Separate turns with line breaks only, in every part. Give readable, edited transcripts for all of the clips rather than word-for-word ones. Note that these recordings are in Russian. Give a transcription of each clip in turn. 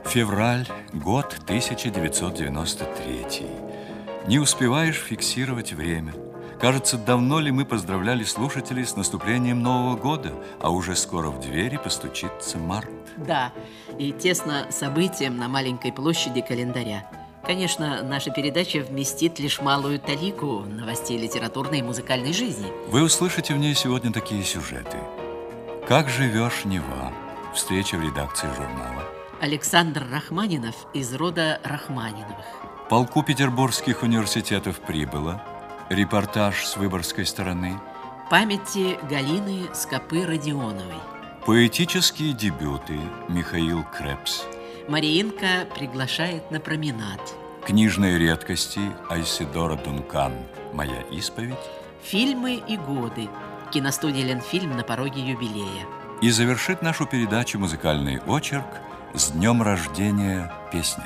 Февраль, год 1993. Не успеваешь фиксировать время. Кажется, давно ли мы поздравляли слушателей с наступлением Нового года, а уже скоро в двери постучится март.
Да, и тесно событиям на маленькой площади календаря. Конечно, наша передача вместит лишь малую талику новостей литературной и музыкальной жизни.
Вы услышите в ней сегодня такие сюжеты. «Как живешь, Нева?» Встреча в редакции журнала.
Александр Рахманинов из рода Рахманиновых.
Полку петербургских университетов прибыло. Репортаж с Выборгской стороны.
Памяти Галины Скопы-Родионовой.
Поэтические дебюты. Михаил Крепс.
Мариинка приглашает на променад.
Книжные редкости. Айседора Дункан. Моя исповедь.
Фильмы и годы. Киностудия «Ленфильм» на пороге юбилея.
И завершит нашу передачу музыкальный очерк «С днем рождения песня».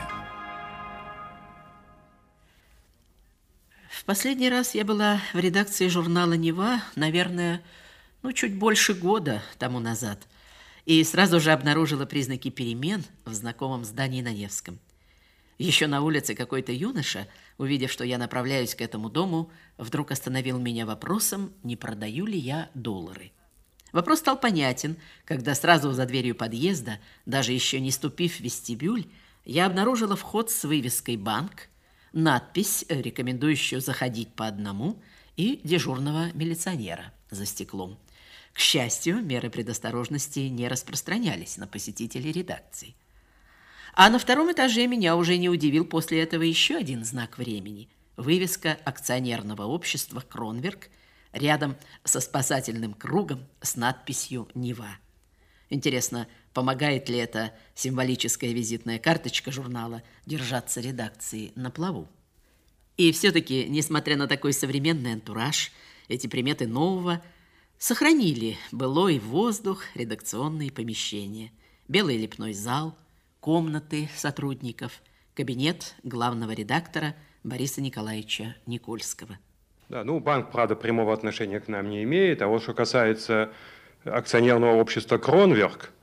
В последний раз я была в редакции журнала «Нева», наверное, чуть больше года тому назад, и сразу же обнаружила признаки перемен в знакомом здании на Невском. Еще на улице какой-то юноша, увидев, что я направляюсь к этому дому, вдруг остановил меня вопросом, не продаю ли я доллары. Вопрос стал понятен, когда сразу за дверью подъезда, даже еще не ступив в вестибюль, я обнаружила вход с вывеской «Банк», надпись, рекомендующую заходить по одному, и дежурного милиционера за стеклом. К счастью, меры предосторожности не распространялись на посетителей редакции. А на втором этаже меня уже не удивил после этого еще один знак времени – вывеска акционерного общества «Кронверк» рядом со спасательным кругом с надписью «Нева». Интересно, помогает ли эта символическая визитная карточка журнала держаться редакции на плаву? И все-таки, несмотря на такой современный антураж, эти приметы нового сохранили былой воздух, редакционные помещения, белый лепной зал, комнаты сотрудников, кабинет главного редактора Бориса Николаевича Никольского.
Да, банк, правда, прямого отношения к нам не имеет, а вот что касается акционерного общества «Кронверк»,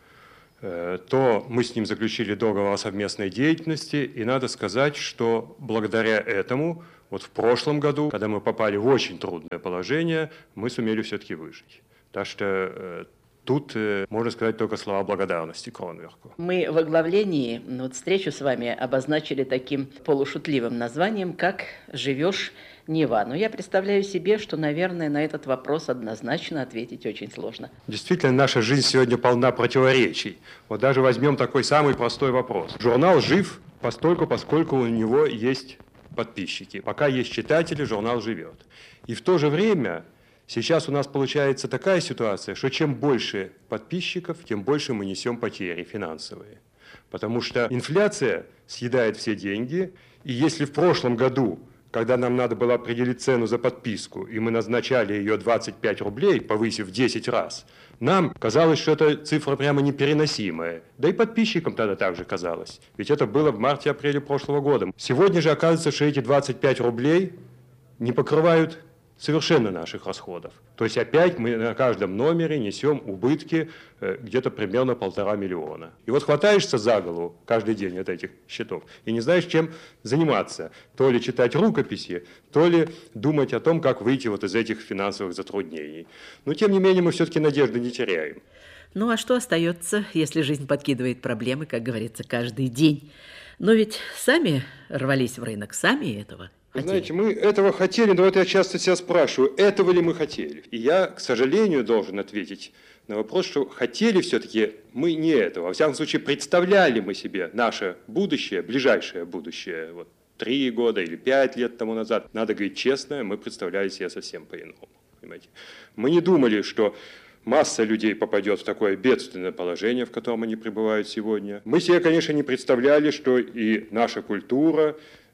то мы с ним заключили договор о совместной деятельности, и надо сказать, что благодаря этому, вот в прошлом году, когда мы попали в очень трудное положение, мы сумели все-таки выжить. Так что тут можно сказать только слова благодарности Кронверку.
Мы в оглавлении встречу с вами обозначили таким полушутливым названием, как «Живешь, Нева». Но я представляю себе, что, наверное, на этот вопрос однозначно ответить очень сложно.
Действительно, наша жизнь сегодня полна противоречий. Вот даже возьмем такой самый простой вопрос. Журнал жив постольку, поскольку у него есть подписчики. Пока есть читатели, журнал живет. И в то же время сейчас у нас получается такая ситуация, что чем больше подписчиков, тем больше мы несем потери финансовые. Потому что инфляция съедает все деньги, и если в прошлом году, когда нам надо было определить цену за подписку, и мы назначали ее 25 рублей, повысив в 10 раз, нам казалось, что эта цифра прямо непереносимая. Да и подписчикам тогда также казалось. Ведь это было в марте-апреле прошлого года. Сегодня же оказывается, что эти 25 рублей не покрывают совершенно наших расходов. То есть опять мы на каждом номере несем убытки где-то примерно 1,5 миллиона. И вот хватаешься за голову каждый день от этих счетов и не знаешь, чем заниматься. То ли читать рукописи, то ли думать о том, как выйти вот из этих финансовых затруднений. Но тем не менее мы все-таки надежды не теряем.
А что остается, если жизнь подкидывает проблемы, как говорится, каждый день? Но ведь сами рвались в рынок, сами этого хотели.
Знаете, мы этого хотели, но вот я часто себя спрашиваю, этого ли мы хотели? И я, к сожалению, должен ответить на вопрос, что хотели все-таки мы не этого. Во всяком случае, представляли мы себе наше будущее, ближайшее будущее, 3 года или 5 лет тому назад. Надо говорить честно, мы представляли себе совсем по-иному. Понимаете? Мы не думали, что масса людей попадет в такое бедственное положение, в котором они пребывают сегодня. Мы себе, конечно, не представляли, что и наша культура,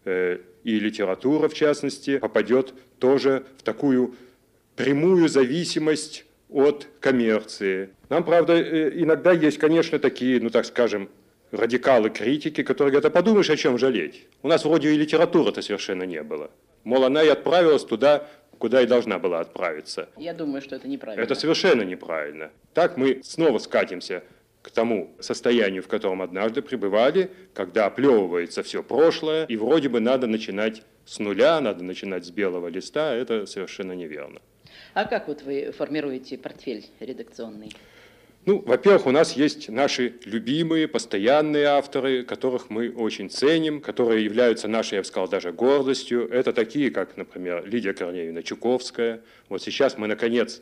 и литература, в частности, попадет тоже в такую прямую зависимость от коммерции. Нам, правда, иногда есть, конечно, такие, так скажем, радикалы-критики, которые говорят, а подумаешь, о чем жалеть? У нас вроде и литературы-то совершенно не было. Мол, она и отправилась туда, куда и должна была отправиться.
Я думаю, что это неправильно.
Это совершенно неправильно. Так мы снова скатимся к тому состоянию, в котором однажды пребывали, когда оплевывается все прошлое, и вроде бы надо начинать с нуля, надо начинать с белого листа, это совершенно неверно.
А как вот вы формируете портфель редакционный?
Ну, во-первых, у нас есть наши любимые, постоянные авторы, которых мы очень ценим, которые являются нашей, я бы сказал, даже гордостью. Это такие, как, например, Лидия Корнеевна Чуковская. Вот сейчас мы, наконец,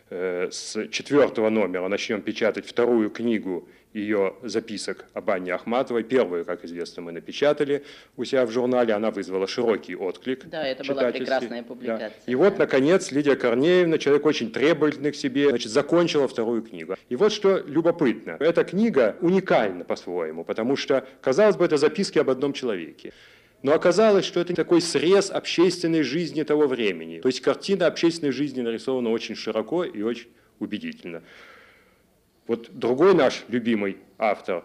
с 4-го номера начнем печатать 2-ю книгу ее записок об Анне Ахматовой. Первую, как известно, мы напечатали у себя в журнале. Она вызвала широкий отклик.
Да, это была прекрасная публикация.
Да. И вот, наконец, Лидия Корнеевна, человек очень требовательный к себе, значит, закончила 2-ю книгу. И вот что любопытно. Эта книга уникальна по-своему, потому что, казалось бы, это записки об одном человеке. Но оказалось, что это такой срез общественной жизни того времени. То есть картина общественной жизни нарисована очень широко и очень убедительно. Вот другой наш любимый автор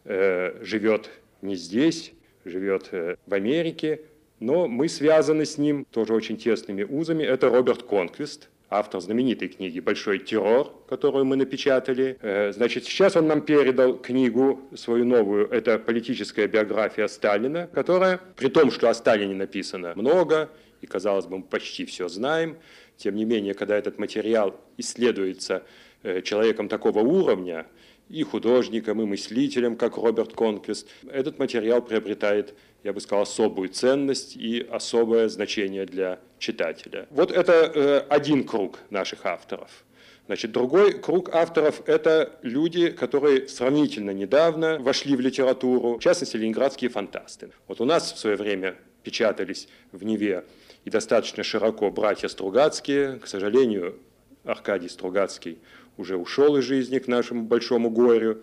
живет не здесь, живет в Америке, но мы связаны с ним тоже очень тесными узами. Это Роберт Конквист, автор знаменитой книги «Большой террор», которую мы напечатали. Значит, сейчас он нам передал книгу свою новую, это политическая биография Сталина, которая, при том, что о Сталине написано много, и, казалось бы, мы почти все знаем, тем не менее, когда этот материал исследуется человеком такого уровня, и художником, и мыслителем, как Роберт Конквист, этот материал приобретает, я бы сказал, особую ценность и особое значение для читателя. Вот это один круг наших авторов. Значит, другой круг авторов – это люди, которые сравнительно недавно вошли в литературу, в частности, ленинградские фантасты. Вот у нас в свое время печатались в Неве и достаточно широко братья Стругацкие. К сожалению, Аркадий Стругацкий уже ушел из жизни к нашему большому горю.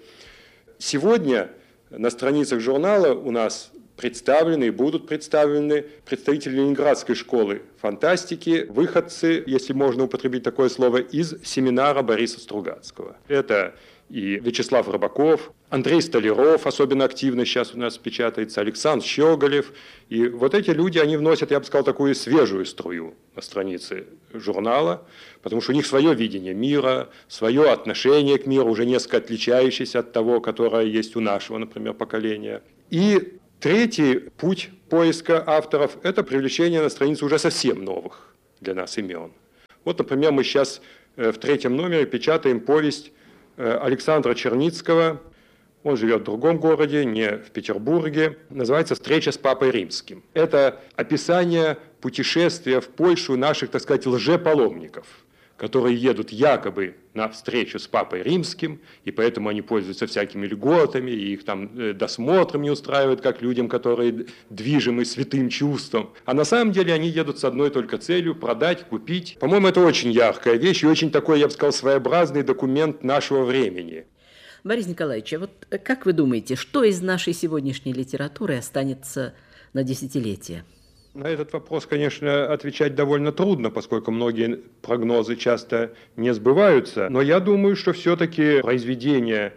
Сегодня на страницах журнала у нас представлены и будут представлены представители Ленинградской школы фантастики, выходцы, если можно употребить такое слово, из семинара Бориса Стругацкого. Это и Вячеслав Рыбаков, Андрей Столяров, особенно активно сейчас у нас печатается, Александр Щеголев. И вот эти люди, они вносят, я бы сказал, такую свежую струю на страницы журнала, потому что у них свое видение мира, свое отношение к миру, уже несколько отличающееся от того, которое есть у нашего, например, поколения. И третий путь поиска авторов – это привлечение на страницу уже совсем новых для нас имен. Вот, например, мы сейчас в 3-м номере печатаем повесть Александра Черницкого. Он живет в другом городе, не в Петербурге. Называется «Встреча с Папой Римским». Это описание путешествия в Польшу наших, так сказать, лжепаломников, которые едут якобы на встречу с Папой Римским, и поэтому они пользуются всякими льготами, и их там досмотром не устраивают, как людям, которые движимы святым чувством. А на самом деле они едут с одной только целью – продать, купить. По-моему, это очень яркая вещь и очень такой, я бы сказал, своеобразный документ нашего времени.
Борис Николаевич, а вот как вы думаете, что из нашей сегодняшней литературы останется на десятилетия?
На этот вопрос, конечно, отвечать довольно трудно, поскольку многие прогнозы часто не сбываются. Но я думаю, что все-таки произведения,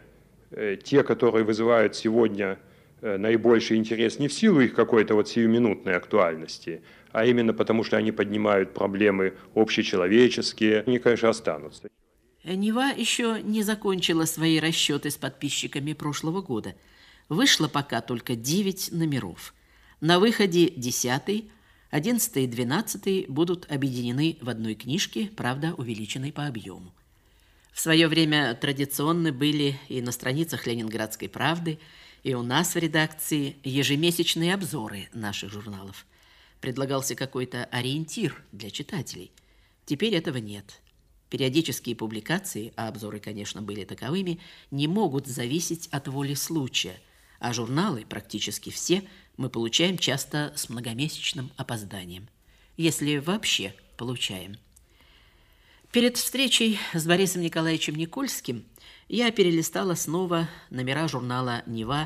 те, которые вызывают сегодня наибольший интерес, не в силу их какой-то вот сиюминутной актуальности, а именно потому, что они поднимают проблемы общечеловеческие, они, конечно, останутся.
Нева еще не закончила свои расчеты с подписчиками прошлого года. Вышло пока только 9 номеров. На выходе 10, 11 и 12 будут объединены в одной книжке, правда, увеличенной по объему. В свое время традиционны были и на страницах «Ленинградской правды», и у нас в редакции ежемесячные обзоры наших журналов. Предлагался какой-то ориентир для читателей. Теперь этого нет. Периодические публикации, а обзоры, конечно, были таковыми, не могут зависеть от воли случая, а журналы, практически все, мы получаем часто с многомесячным опозданием. Если вообще получаем. Перед встречей с Борисом Николаевичем Никольским я перелистала снова номера журнала «Нева»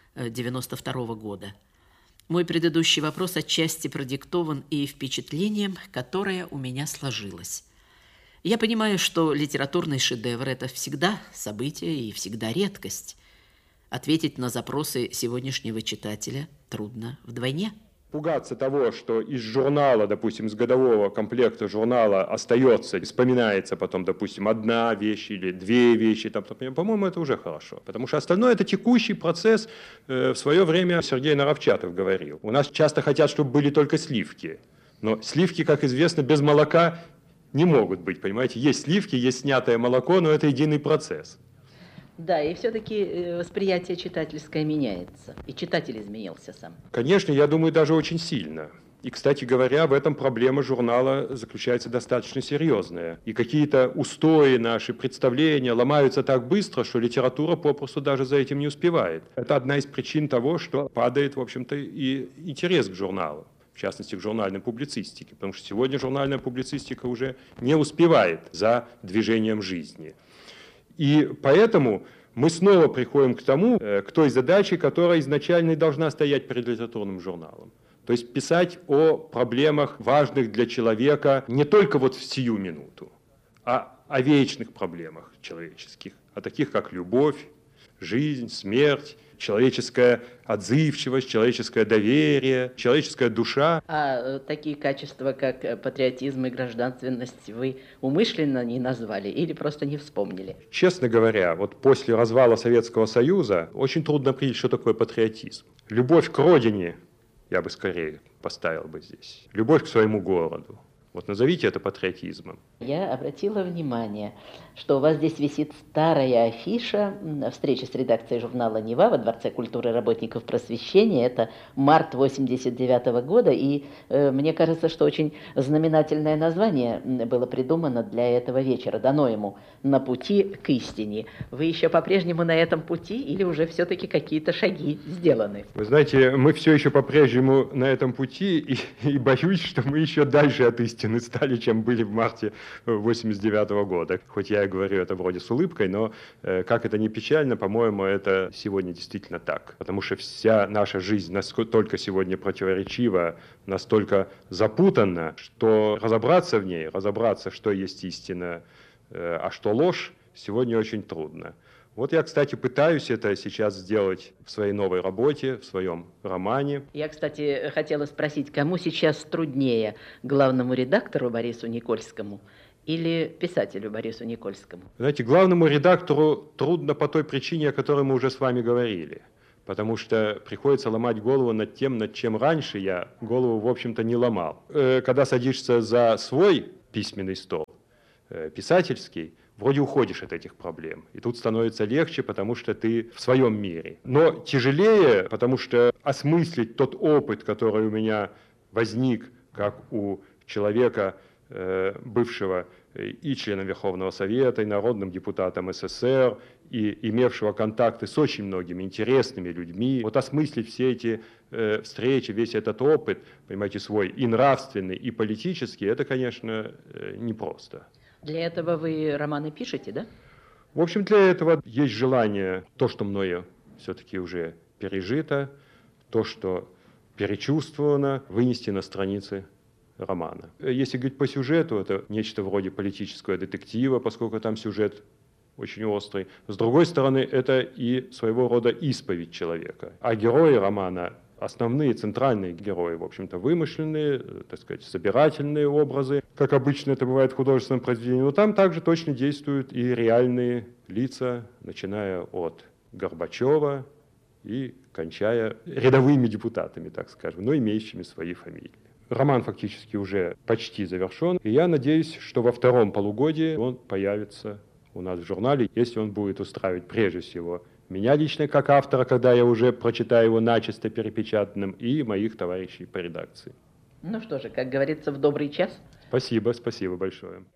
92 года. Мой предыдущий вопрос отчасти продиктован и впечатлением, которое у меня сложилось. Я понимаю, что литературный шедевр – это всегда событие и всегда редкость. Ответить на запросы сегодняшнего читателя трудно вдвойне.
Пугаться того, что из журнала, допустим, из годового комплекта журнала остается, вспоминается потом, допустим, одна вещь или две вещи, там, по-моему, это уже хорошо. Потому что остальное – это текущий процесс. В свое время Сергей Наровчатов говорил. У нас часто хотят, чтобы были только сливки. Но сливки, как известно, без молока не могут быть, понимаете? Есть сливки, есть снятое молоко, но это единый процесс.
Да, и все-таки восприятие читательское меняется, и читатель изменился сам.
Конечно, я думаю, даже очень сильно. И, кстати говоря, в этом проблема журнала заключается достаточно серьезная. И какие-то устои наши, представления ломаются так быстро, что литература попросту даже за этим не успевает. Это одна из причин того, что падает, в общем-то, и интерес к журналу. В частности, к журнальной публицистике. Потому что сегодня журнальная публицистика уже не успевает за движением жизни. И поэтому мы снова приходим к тому, к той задаче, которая изначально и должна стоять перед литературным журналом. То есть писать о проблемах, важных для человека, не только вот в сию минуту, а о вечных проблемах человеческих, о таких, как любовь, жизнь, смерть, человеческая отзывчивость, человеческое доверие, человеческая душа.
А такие качества, как патриотизм и гражданственность, вы умышленно не назвали или просто не вспомнили?
Честно говоря, вот после развала Советского Союза очень трудно определить, что такое патриотизм. Любовь к родине, я бы скорее поставил бы здесь. Любовь к своему городу. Вот назовите это патриотизмом.
Я обратила внимание, что у вас здесь висит старая афиша встречи с редакцией журнала «Нева» во Дворце культуры работников просвещения. Это март 1989 года, и мне кажется, что очень знаменательное название было придумано для этого вечера, дано ему «На пути к истине». Вы еще по-прежнему на этом пути или уже все-таки какие-то шаги сделаны?
Вы знаете, мы все еще по-прежнему на этом пути, и боюсь, что мы еще дальше от истины стали, чем были в марте 1989 года. Хоть я и говорю это вроде с улыбкой, но как это ни печально, по-моему, это сегодня действительно так. Потому что вся наша жизнь настолько сегодня противоречива, настолько запутанна, что разобраться в ней, разобраться, что есть истина, а что ложь, сегодня очень трудно. Вот я, кстати, пытаюсь это сейчас сделать в своей новой работе, в своем романе.
Я, кстати, хотела спросить, кому сейчас труднее, главному редактору Борису Никольскому или писателю Борису Никольскому?
Знаете, главному редактору трудно по той причине, о которой мы уже с вами говорили. Потому что приходится ломать голову над тем, над чем раньше я голову, в общем-то, не ломал. Когда садишься за свой письменный стол, писательский, вроде уходишь от этих проблем. И тут становится легче, потому что ты в своем мире. Но тяжелее, потому что осмыслить тот опыт, который у меня возник, как у человека, бывшего и членом Верховного Совета, и народным депутатом СССР, и имевшего контакты с очень многими интересными людьми. Вот осмыслить все эти встречи, весь этот опыт, понимаете, свой и нравственный, и политический, это, конечно, непросто.
Для этого вы романы пишете, да?
В общем, для этого есть желание, то, что мною все-таки уже пережито, то, что перечувствовано, вынести на страницы романа. Если говорить по сюжету, это нечто вроде политического детектива, поскольку там сюжет очень острый. С другой стороны, это и своего рода исповедь человека. А герои романа, основные центральные герои, в общем-то, вымышленные, так сказать, собирательные образы, как обычно это бывает в художественном произведении, но там также точно действуют и реальные лица, начиная от Горбачева и кончая рядовыми депутатами, так скажем, но имеющими свои фамилии. Роман фактически уже почти завершен, и я надеюсь, что во втором полугодии он появится у нас в журнале, если он будет устраивать прежде всего меня лично как автора, когда я уже прочитаю его начисто перепечатанным, и моих товарищей по редакции.
Ну что же, как говорится, в добрый час.
Спасибо большое.